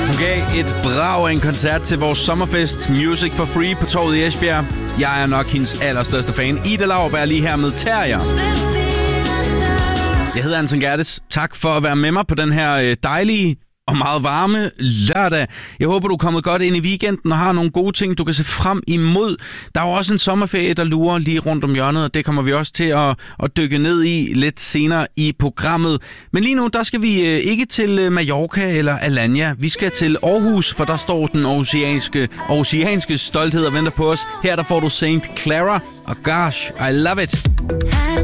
Hun gav et brag af en koncert til vores sommerfest Music for Free på Torvet i Esbjerg. Jeg er nok hendes allerstørste fan. Ida Lauerberg lige her med Terrier. Jeg hedder Anton Gerdes. Tak for at være med mig på den her dejlige og meget varme lørdag. Jeg håber, du er kommet godt ind i weekenden og har nogle gode ting, du kan se frem imod. Der er jo også en sommerferie, der lurer lige rundt om hjørnet, og det kommer vi også til at dykke ned i lidt senere i programmet. Men lige nu, der skal vi ikke til Mallorca eller Alanya. Vi skal til Aarhus, for der står den oceanske stolthed og venter på os. Her der får du Saint Clara og Gosh, I Love It.